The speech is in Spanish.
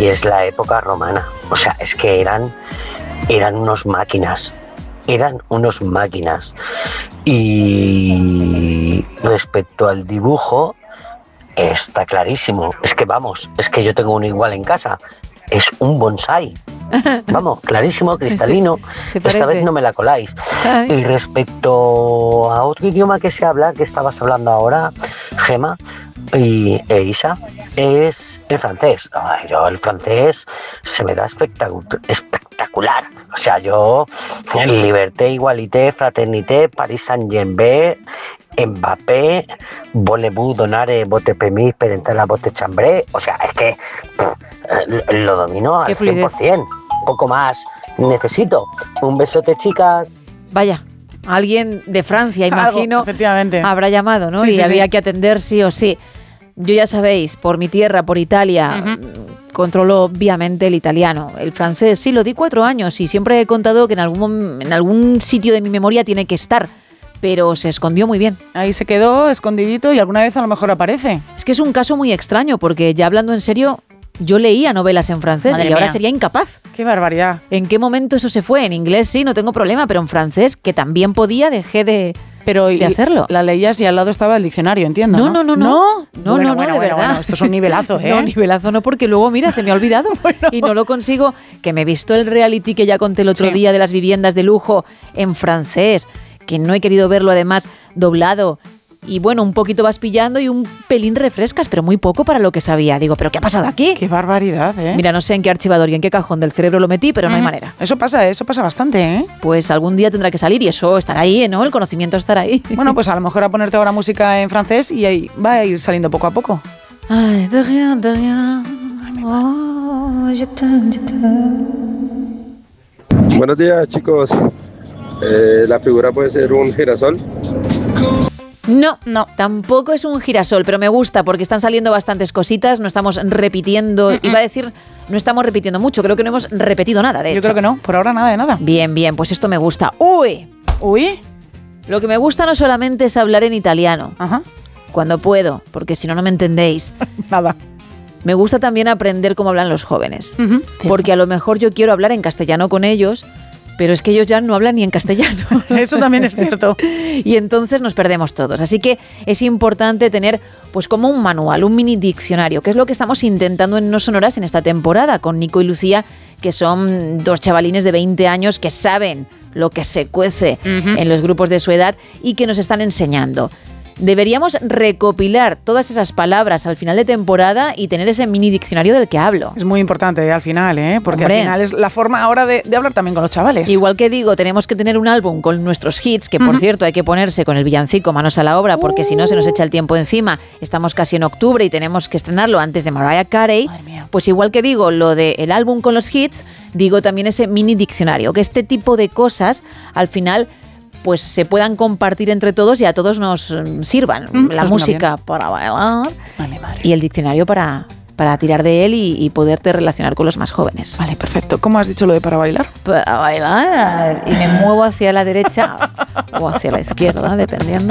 y es la época romana. O sea, es que eran unos máquinas. Y respecto al dibujo, está clarísimo. Es que yo tengo uno igual en casa. Es un bonsai. Vamos, clarísimo, cristalino. Esta vez no me la coláis. Ay. Y respecto a otro idioma que se habla, que estabas hablando ahora, Gema e Isa, es el francés. Ay, yo el francés se me da espectacular. O sea, yo liberté, igualité, fraternité, Paris Saint-Germain, Mbappé, voulez-vous donare votre permis per entrar a votre chambre. O sea, es que lo domino al 100%. Poco más necesito. Un besote, chicas. Vaya, alguien de Francia, imagino, algo, efectivamente, habrá llamado, ¿no? Sí, y sí, había sí. que atender sí o sí. Yo ya sabéis, por mi tierra, por Italia, controlo obviamente el italiano. El francés, sí, lo di 4 años y siempre he contado que en algún sitio de mi memoria tiene que estar, pero se escondió muy bien. Ahí se quedó escondidito y alguna vez a lo mejor aparece. Es que es un caso muy extraño porque, ya hablando en serio, yo leía novelas en francés. Madre y ahora mía. sería incapaz. ¡Qué barbaridad! ¿En qué momento eso se fue? En inglés sí, no tengo problema, pero en francés, que también podía, dejé de hacerlo. La leías y al lado estaba el diccionario, entiendo, ¿no? No, Bueno, de verdad. Bueno, esto es un nivelazo, ¿eh? No, nivelazo no, porque luego, mira, se me ha olvidado y no lo consigo. Que me he visto el reality que ya conté el otro día de las viviendas de lujo en francés, que no he querido verlo además doblado. Y bueno, un poquito vas pillando y un pelín refrescas, pero muy poco para lo que sabía. Digo, ¿pero qué ha pasado aquí? ¡Qué barbaridad, eh! Mira, no sé en qué archivador y en qué cajón del cerebro lo metí, pero no hay manera. Eso pasa bastante, ¿eh? Pues algún día tendrá que salir y eso estará ahí, ¿no? El conocimiento estará ahí. Bueno, pues a lo mejor a ponerte ahora música en francés y ahí va a ir saliendo poco a poco. Ay, de rien, de rien. Oh, je t'aime, je t'aime. Buenos días, chicos. La figura puede ser un girasol. No, tampoco es un girasol, pero me gusta porque están saliendo bastantes cositas, no estamos repitiendo, iba a decir, no estamos repitiendo mucho, creo que no hemos repetido nada, de hecho. Yo creo que no, por ahora nada de nada. Bien, pues esto me gusta. ¡Uy! Lo que me gusta no solamente es hablar en italiano, cuando puedo, porque si no, no me entendéis. Nada. Me gusta también aprender cómo hablan los jóvenes, porque a lo mejor yo quiero hablar en castellano con ellos, pero es que ellos ya no hablan ni en castellano. Eso también es cierto. Y entonces nos perdemos todos. Así que es importante tener pues como un manual, un mini diccionario, que es lo que estamos intentando en No Sonoras en esta temporada, con Nico y Lucía, que son 2 chavalines de 20 años que saben lo que se cuece en los grupos de su edad y que nos están enseñando. Deberíamos recopilar todas esas palabras al final de temporada y tener ese mini diccionario del que hablo. Es muy importante al final, porque Hombre, al final es la forma ahora de hablar también con los chavales. Igual que digo, tenemos que tener un álbum con nuestros hits, que por cierto hay que ponerse con el villancico manos a la obra, porque si no se nos echa el tiempo encima. Estamos casi en octubre y tenemos que estrenarlo antes de Mariah Carey. Pues igual que digo lo del álbum con los hits, digo también ese mini diccionario, que este tipo de cosas al final pues se puedan compartir entre todos y a todos nos sirvan. La pues música para bailar y el diccionario para tirar de él y poderte relacionar con los más jóvenes. Vale, perfecto. ¿Cómo has dicho lo de para bailar? Para bailar y me muevo hacia la derecha o hacia la izquierda, dependiendo.